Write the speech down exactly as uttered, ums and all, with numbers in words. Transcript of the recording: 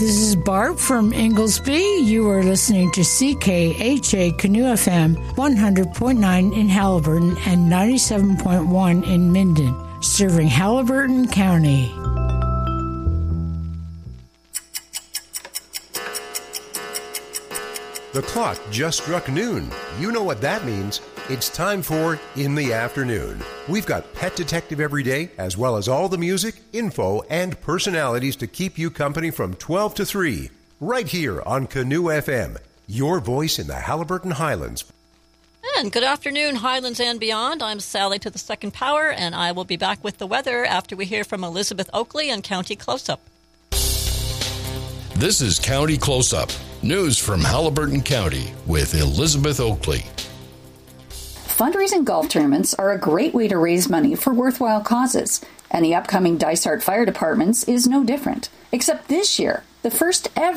This is Barb from Inglesby. You are listening to C K H A Canoe F M one hundred point nine in Haliburton and ninety-seven point one in Minden, serving Haliburton County. The clock just struck noon. You know what that means. It's time for In the Afternoon. We've got Pet Detective every day, as well as all the music, info, and personalities to keep you company from twelve to three. Right here on Canoe F M, your voice in the Haliburton Highlands. And good afternoon, Highlands and beyond. I'm Sally to the second power, and I will be back with the weather after we hear from Elizabeth Oakley and County Close-Up. This is County Close-Up, news from Haliburton County with Elizabeth Oakley. Fundraising golf tournaments are a great way to raise money for worthwhile causes, and the upcoming Dysart Fire Departments is no different. Except this year, the first ever